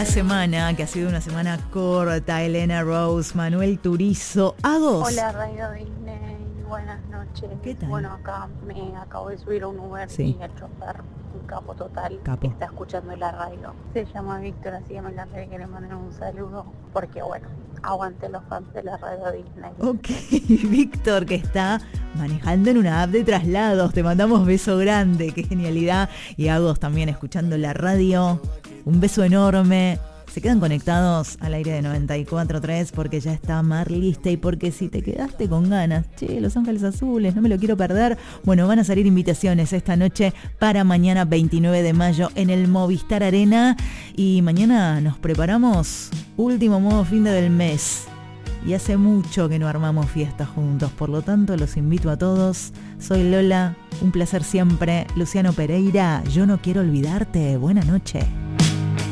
la semana, que ha sido una semana corta. Elena Rose, Manuel Turizo, Agos. Hola Radio Disney, buenas noches. ¿Qué tal? Bueno, acá me acabo de subir a un Uber Sí. y el chofer, un capo total, Capo. está escuchando la radio. Se llama Víctor, así que me encantaría que le manden un saludo, porque bueno, aguante los fans de la Radio Disney. Ok, Víctor, que está manejando en una app de traslados. Te mandamos beso grande, qué genialidad. Y Agos también escuchando la radio. Un beso enorme. Se quedan conectados al aire de 94.3 porque ya está Mar lista y porque si te quedaste con ganas, che, Los Ángeles Azules, no me lo quiero perder. Bueno, van a salir invitaciones esta noche para mañana 29 de mayo en el Movistar Arena. Y mañana nos preparamos, último modo fin de del mes. Y hace mucho que no armamos fiestas juntos, por lo tanto los invito a todos. Soy Lola, un placer siempre. Luciano Pereira, yo no quiero olvidarte. Buena noche.